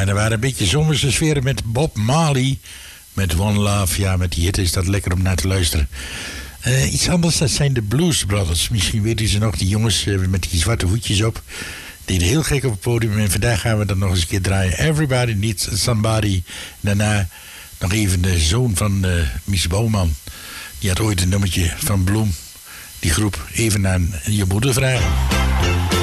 en er waren een beetje zomerse sferen met Bob Marley. Met One Love. Ja, met die hit is dat lekker om naar te luisteren. Iets anders, dat zijn de Blues Brothers. Misschien weten ze nog, die jongens met die zwarte hoedjes op. Deden heel gek op het podium. En vandaag gaan we dat nog eens een keer draaien. Everybody Needs Somebody. Daarna nog even de zoon van Mies Bouwman. Die had ooit een nummertje van Bloem. Die groep even aan je moeder vragen.